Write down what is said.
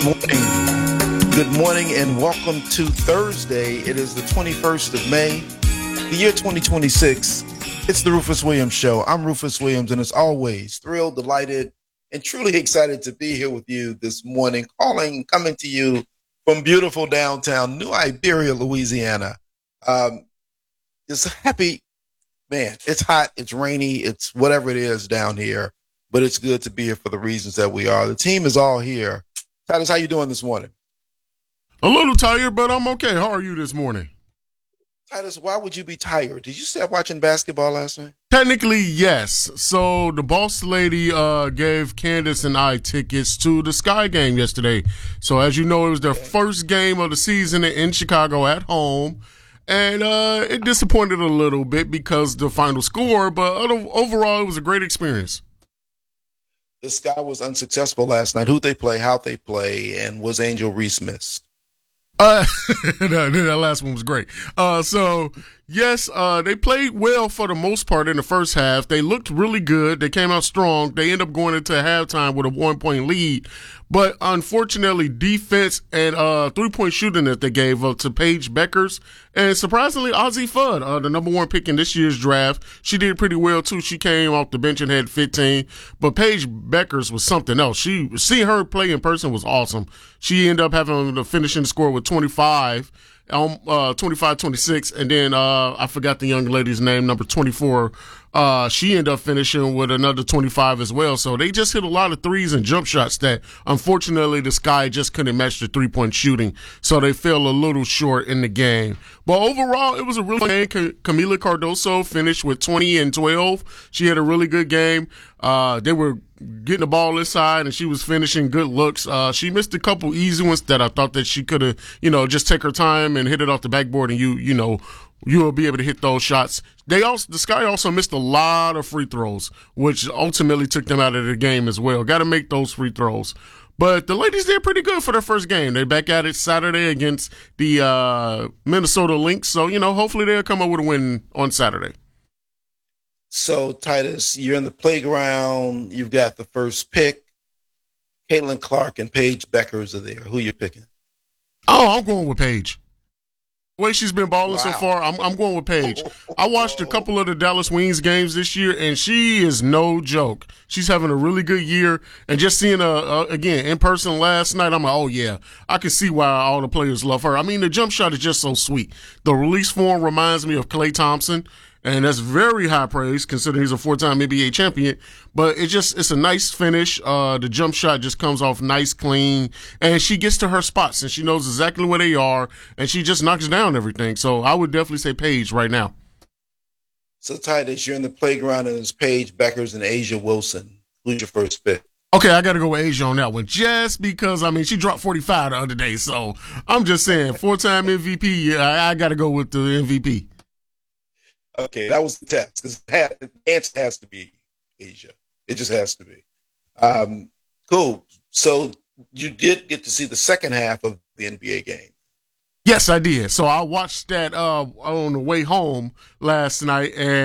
Morning. Good morning and welcome to Thursday. It is the 21st of May, the year 2026. It's the Rufus Williams Show. I'm Rufus Williams, and as always, thrilled, delighted, and truly excited to be here with you this morning, coming to you from beautiful downtown New Iberia, Louisiana. Just happy, man, it's hot, it's rainy, it's whatever it is down here, but it's good to be here for the reasons that we are. The team is all here. Titus, how you doing this morning? A little tired, but I'm okay. How are you this morning? Titus, why would you be tired? Did you start watching basketball last night? Technically, yes. So the boss lady gave Candace and I tickets to the Sky game yesterday. So as you know, it was their first game of the season in Chicago at home. And it disappointed a little bit because the final score, but overall, it was a great experience. The Sky was unsuccessful last night. Who'd they play, how'd they play, and was Angel Reese missed? That last one was great. Yes, they played well for the most part in the first half. They looked really good. They came out strong. They ended up going into halftime with a 1-point lead. But unfortunately, defense and three-point shooting that they gave up to Paige Beckers and surprisingly, Ozzie Fudd, the number one pick in this year's draft. She did pretty well, too. She came off the bench and had 15. But Paige Beckers was something else. Seeing her play in person was awesome. She ended up having the finishing score with 25. 25-26, and then I forgot the young lady's name, number 24. She ended up finishing with another 25 as well. So they just hit a lot of threes and jump shots that, unfortunately, the Sky just couldn't match the three-point shooting. So they fell a little short in the game. But overall, it was a really good game. Camila Cardoso finished with 20 and 12. She had a really good game. They were getting the ball inside, and she was finishing good looks. She missed a couple easy ones that I thought that she could have, just take her time and hit it off the backboard, and you'll be able to hit those shots. The Sky also missed a lot of free throws, which ultimately took them out of the game as well. Got to make those free throws. But the ladies did pretty good for their first game. They're back at it Saturday against the Minnesota Lynx. So, hopefully they'll come up with a win on Saturday. So, Titus, you're in the playground. You've got the first pick. Caitlin Clark and Paige Beckers are there. Who you picking? Oh, I'm going with Paige. The way she's been balling so far, I'm going with Paige. I watched a couple of the Dallas Wings games this year, and she is no joke. She's having a really good year, and just seeing her, again, in person last night, I'm like, oh, yeah, I can see why all the players love her. I mean, the jump shot is just so sweet. The release form reminds me of Klay Thompson, and that's very high praise considering he's a four-time NBA champion. But it's a nice finish. The jump shot just comes off nice, clean, and she gets to her spots, and she knows exactly where they are, and she just knocks down everything. So I would definitely say Paige right now. So, Titus, you're in the playground, and it's Paige Beckers and A'ja Wilson. Who's your first pick? Okay, I got to go with A'ja on that one, just because, she dropped 45 the other day. So I'm just saying, four-time MVP, I got to go with the MVP. Okay, that was the test because the answer has to be A'ja. It just has to be. Cool. So you did get to see the second half of the NBA game. Yes, I did. So I watched that on the way home last night, and